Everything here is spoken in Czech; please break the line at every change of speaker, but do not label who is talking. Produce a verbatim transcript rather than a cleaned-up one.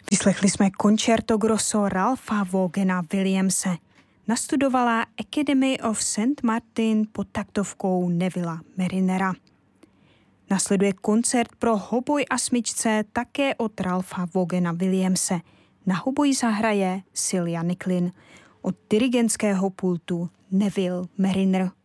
Vyslechli jsme Concerto Grosso Ralpha Vogena Williamse. Nastudovala Academy of Saint Martin pod taktovkou Nevilla Marinera. Nasleduje koncert pro hoboj a smyčce také od Ralpha Vogena Williamse. Na hoboj zahraje Celia Nicklin. Od dirigentského pultu Neville Mariner.